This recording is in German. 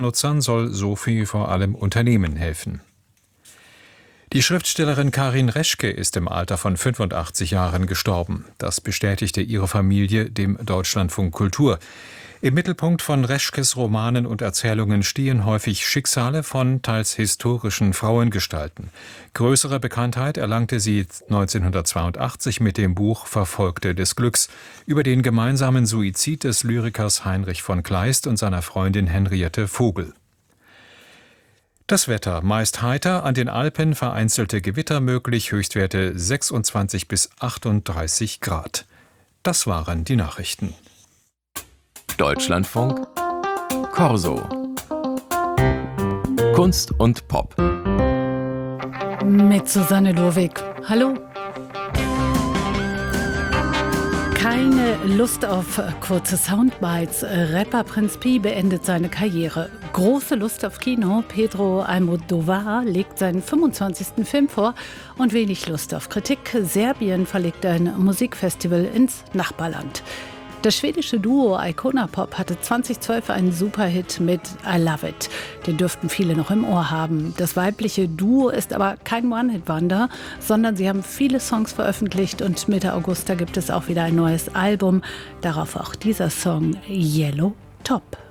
Nutzern soll Sophie vor allem Unternehmen helfen. Die Schriftstellerin Karin Reschke ist im Alter von 85 Jahren gestorben. Das bestätigte ihre Familie dem Deutschlandfunk Kultur. Im Mittelpunkt von Reschkes Romanen und Erzählungen stehen häufig Schicksale von teils historischen Frauengestalten. Größere Bekanntheit erlangte sie 1982 mit dem Buch Verfolgte des Glücks über den gemeinsamen Suizid des Lyrikers Heinrich von Kleist und seiner Freundin Henriette Vogel. Das Wetter meist heiter, an den Alpen vereinzelte Gewitter möglich, Höchstwerte 26 bis 38 Grad. Das waren die Nachrichten. Deutschlandfunk Corso. Kunst und Pop. Mit Susanne Lurwig. Hallo. Keine Lust auf kurze Soundbites. Rapper Prinz Pi beendet seine Karriere. Große Lust auf Kino. Pedro Almodóvar legt seinen 25. Film vor. Und wenig Lust auf Kritik. Serbien verlegt ein Musikfestival ins Nachbarland. Das schwedische Duo Icona Pop hatte 2012 einen Superhit mit I Love It. Den dürften viele noch im Ohr haben. Das weibliche Duo ist aber kein One-Hit-Wonder, sondern sie haben viele Songs veröffentlicht und Mitte August gibt es auch wieder ein neues Album. Darauf auch dieser Song Yellow Top.